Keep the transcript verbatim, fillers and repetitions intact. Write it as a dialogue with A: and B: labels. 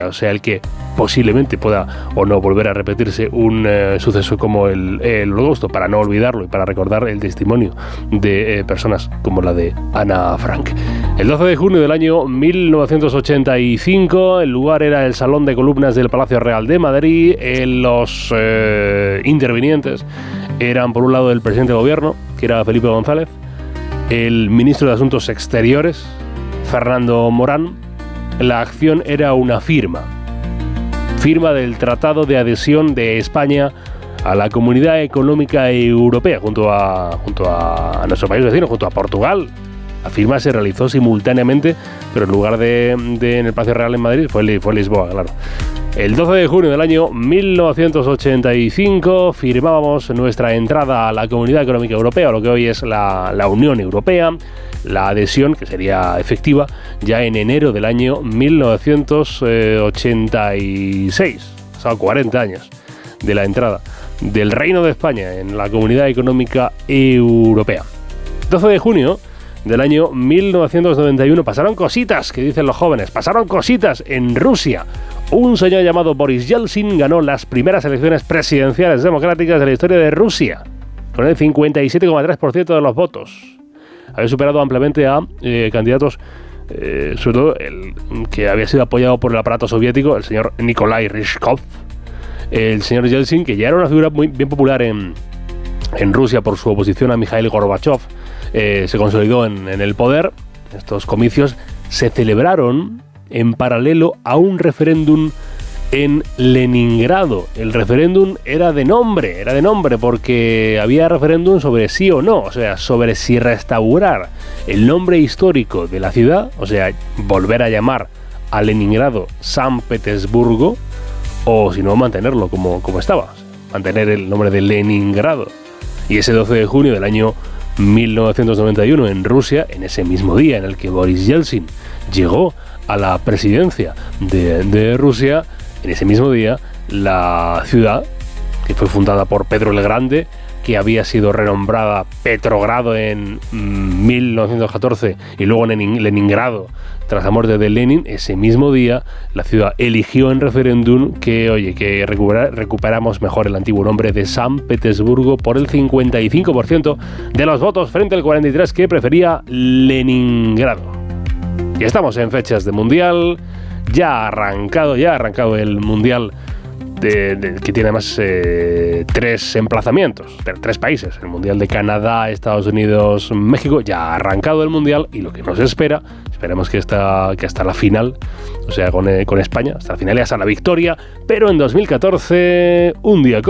A: o sea, el que posiblemente pueda o no volver a repetirse un eh, suceso como el, el Holocausto, para no olvidarlo y para recordar el testimonio de eh, personas como la de Ana Frank. El doce de junio del año mil novecientos ochenta y cinco, el lugar era el Salón de Columnas del Palacio Real de Madrid. Eh, los eh, intervinientes eran, por un lado, el presidente de gobierno, que era Felipe González, el ministro de Asuntos Exteriores, Fernando Morán. La acción era una firma, firma del Tratado de Adhesión de España a la Comunidad Económica Europea, junto a, junto a nuestro país vecino, junto a Portugal. La firma se realizó simultáneamente, pero en lugar de, de en el Palacio Real en Madrid, fue, fue Lisboa, claro. El doce de junio del año mil novecientos ochenta y cinco firmábamos nuestra entrada a la Comunidad Económica Europea, o lo que hoy es la, la Unión Europea. La adhesión, que sería efectiva ya en enero del año mil novecientos ochenta y seis, pasado cuarenta años de la entrada del Reino de España en la Comunidad Económica Europea. doce de junio del año mil novecientos noventa y uno, pasaron cositas, que dicen los jóvenes, pasaron cositas en Rusia. Un señor llamado Boris Yeltsin ganó las primeras elecciones presidenciales democráticas de la historia de Rusia, con el cincuenta y siete coma tres por ciento de los votos. Había superado ampliamente a eh, candidatos, eh, sobre todo el que había sido apoyado por el aparato soviético, el señor Nikolai Ryzhkov. El señor Yeltsin, que ya era una figura muy bien popular en, en Rusia por su oposición a Mikhail Gorbachev, eh, se consolidó en, en el poder. Estos comicios se celebraron en paralelo a un referéndum en Leningrado. El referéndum era de nombre, era de nombre porque había referéndum sobre sí o no, o sea, sobre si restaurar el nombre histórico de la ciudad, o sea, volver a llamar a Leningrado San Petersburgo, o si no, mantenerlo como, como estaba, mantener el nombre de Leningrado. Y ese doce de junio del año mil novecientos noventa y uno en Rusia, en ese mismo día en el que Boris Yeltsin llegó a la presidencia de, de Rusia, en ese mismo día, la ciudad, que fue fundada por Pedro el Grande, que había sido renombrada Petrogrado en mmm, mil novecientos catorce y luego en Leningrado tras la muerte de Lenin, ese mismo día la ciudad eligió en referéndum que, oye, que recupera, recuperamos mejor el antiguo nombre de San Petersburgo por el cincuenta y cinco por ciento de los votos frente al cuarenta y tres por ciento que prefería Leningrado. Y estamos en fechas de Mundial. Ya ha arrancado, ya ha arrancado el Mundial de, de, que tiene además eh, tres emplazamientos, tres países, el Mundial de Canadá, Estados Unidos, México. Ya ha arrancado el Mundial y lo que nos espera, esperemos que hasta, que hasta la final, o sea, con, eh, con España, hasta la final y hasta la victoria, pero en dos mil catorce, un día como